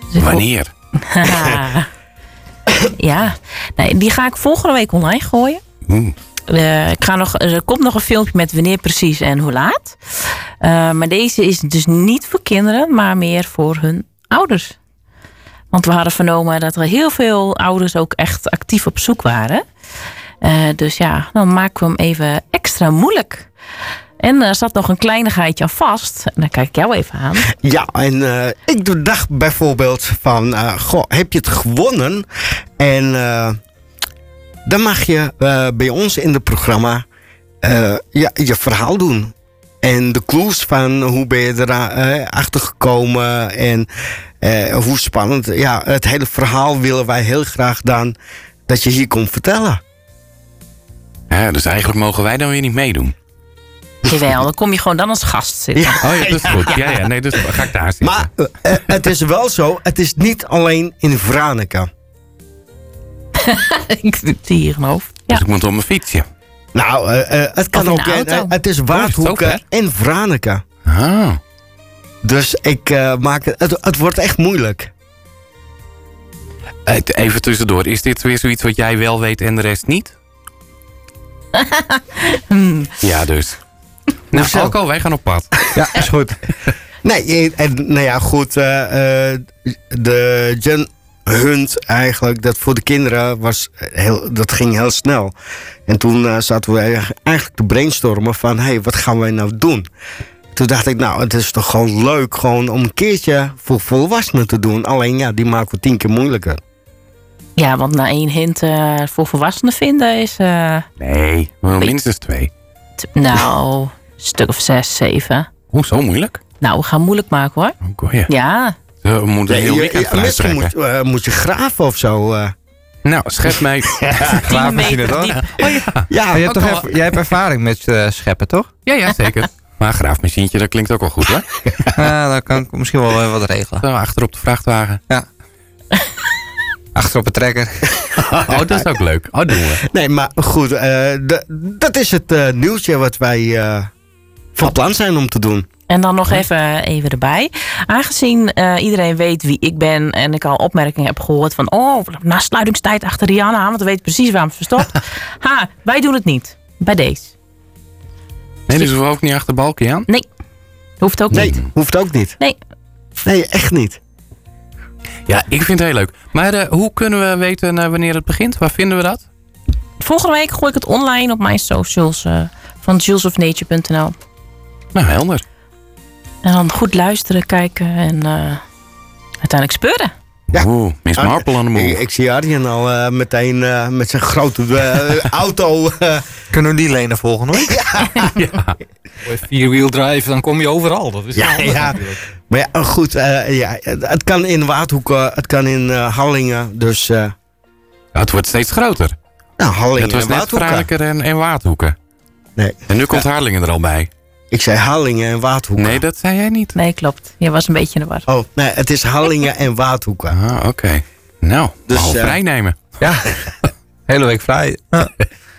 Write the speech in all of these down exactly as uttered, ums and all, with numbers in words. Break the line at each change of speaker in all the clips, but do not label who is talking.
Dus
Wanneer?
Ja, nee, die ga ik volgende week online gooien.
Mm.
Uh, ik ga nog, er komt nog een filmpje met wanneer precies en hoe laat. Uh, maar deze is dus niet voor kinderen, maar meer voor hun ouders. Want we hadden vernomen dat er heel veel ouders ook echt actief op zoek waren. Uh, dus ja, dan maken we hem even extra moeilijk. En er zat nog een kleinigheidje aan vast. En dan kijk ik jou even aan.
Ja, en uh, ik dacht bijvoorbeeld van... Uh, goh, heb je het gewonnen? En uh, dan mag je uh, bij ons in het programma... Uh, ja, je verhaal doen. En de clues van hoe ben je erachter uh, gekomen... en uh, hoe spannend... Ja, het hele verhaal willen wij heel graag dan... dat je hier komt vertellen.
Ja, dus eigenlijk mogen wij dan weer niet meedoen.
Jawel, dan kom je gewoon dan als gast zitten.
Ja. Oh ja, dat is goed. Ja, ja, nee, dus ga ik daar zitten.
Maar uh, het is wel zo, het is niet alleen in Franeker.
Ik zit hier in mijn hoofd. Ja.
Dus ik moet op mijn fietsje.
Nou, uh, uh, het kan ook. Uh, het is Waardhoeken oh, en Franeker.
Ah.
Dus ik uh, maak het, het. Het wordt echt moeilijk.
Uh, even tussendoor, is dit weer zoiets wat jij wel weet en de rest niet?
hmm.
Ja, dus. Nou, Alco, wij gaan op pad.
Ja, is goed. Nee, en nou ja, goed. Uh, uh, de Gen Hunt eigenlijk, dat voor de kinderen was heel, dat ging heel snel. En toen uh, zaten we eigenlijk te brainstormen van, hé, hey, wat gaan wij nou doen? Toen dacht ik, nou, het is toch gewoon leuk gewoon om een keertje voor volwassenen te doen. Alleen ja, die maken we tien keer moeilijker.
Ja, want na één hint uh, voor volwassenen vinden is... Uh,
nee, wel minstens twee.
T- nou, een stuk of zes, zeven.
Hoe, zo moeilijk?
Nou, we gaan moeilijk maken hoor.
Oh, goeie.
Ja.
We moeten een heel
ja,
weekend
ja, misschien moet, uh, moet je graven of zo. Uh.
Nou, schep mij.
Graafmachine toch?
Oh ja.
Ja, je hebt toch even, jij hebt ervaring met uh, scheppen, toch?
Ja, ja, zeker. Maar een graafmachientje, dat klinkt ook wel goed, hè?
Ja, dan kan ik misschien wel uh, wat regelen.
Zo, achter op de vrachtwagen.
Ja. Achter op een trekker.
Oh, dat is ook leuk. Oh, doen we.
Nee, maar goed. Uh, de, dat is het uh, nieuwtje wat wij uh, van plan zijn om te doen.
En dan nog even, even erbij. Aangezien uh, iedereen weet wie ik ben... en ik al opmerkingen heb gehoord van... oh, na sluitingstijd achter Rihanna... want we weten precies waar het verstopt. Ha, wij doen het niet. Bij deze.
Nee, dus we ook niet achter balken aan?
Nee, hoeft ook
nee,
niet.
Nee, hoeft ook niet.
Nee.
Nee, echt niet.
Ja, ik vind het heel leuk. Maar uh, hoe kunnen we weten uh, wanneer het begint? Waar vinden we dat?
Volgende week gooi ik het online op mijn socials... Uh, van jules of nature punt n l.
Nou, helder.
En dan goed luisteren, kijken en uh, uiteindelijk speuren.
Ja. Oeh, Miss Marple aan de mol.
Ik, ik zie Arjen al uh, meteen uh, met zijn grote uh, auto. Uh.
Kunnen we die lenen volgen hoor?
Ja.
Ja. Vierwiel drive, dan kom je overal. Dat is
ja,
handig,
ja. Maar ja, goed. Uh, ja, het kan in Waardhoeken, het kan in uh, Hallingen. Dus, uh,
ja, het wordt steeds groter.
Nou, Hallingen
het was
en
net
Waardhoeken.
Franeker en, en Waardhoeken.
Nee.
En nu komt ja. Harlingen er al bij.
Ik zei Hallingen en Waardhoeken.
Nee, dat zei jij niet.
Nee, klopt. Je was een beetje in de war.
Oh, nee, het is Hallingen en Waardhoeken.
Ah, oké. Okay. Nou, dus, al uh, vrij nemen.
Ja, hele week vrij. Ja.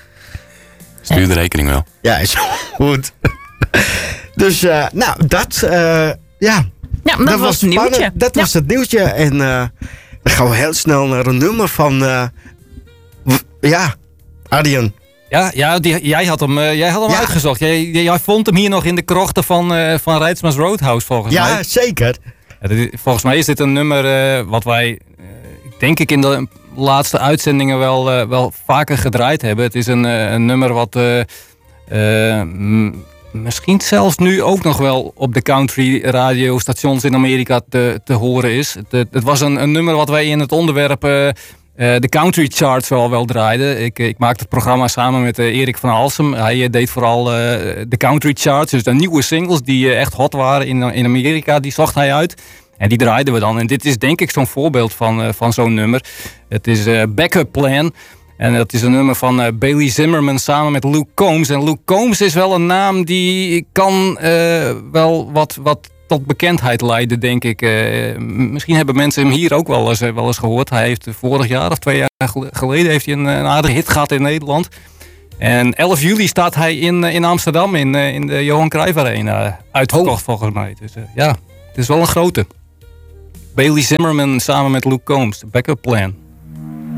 Stuur de rekening wel.
Ja, is goed. Dus, uh, nou, dat, uh, ja.
Ja, dat, dat was het nieuwtje.
Dat
ja.
was het nieuwtje. En uh, dan gaan we heel snel naar een nummer van, uh, w- ja, Arjen.
Ja, ja die, jij had hem, uh, jij had hem ja. uitgezocht. Jij, jij vond hem hier nog in de krochten van, uh, van Rijtsma's Roadhouse, volgens
ja,
mij.
Ja, zeker.
Ja, dit, volgens mij is dit een nummer uh, wat wij, uh, denk ik, in de laatste uitzendingen wel, uh, wel vaker gedraaid hebben. Het is een, uh, een nummer wat uh, uh, m- misschien zelfs nu ook nog wel op de country radiostations in Amerika te, te horen is. Het, het was een, een nummer wat wij in het onderwerp... Uh, Uh, de country charts wel wel draaiden. Ik, ik maakte het programma samen met uh, Erik van Halsem. Hij uh, deed vooral uh, de country charts. Dus de nieuwe singles die uh, echt hot waren in, in Amerika. Die zocht hij uit. En die draaiden we dan. En dit is denk ik zo'n voorbeeld van, uh, van zo'n nummer. Het is uh, Backup Plan. En dat is een nummer van uh, Bailey Zimmerman samen met Luke Combs. En Luke Combs is wel een naam die kan uh, wel wat... wat tot bekendheid leiden, denk ik. Uh, misschien hebben mensen hem hier ook wel eens, wel eens gehoord. Hij heeft vorig jaar of twee jaar geleden heeft hij een, een aardige hit gehad in Nederland. En elf juli staat hij in, in Amsterdam in, in de Johan Cruijff Arena. Uitverkocht oh. volgens mij. Dus uh, ja, het is wel een grote. Bailey Zimmerman samen met Luke Combs, de Backup Plan.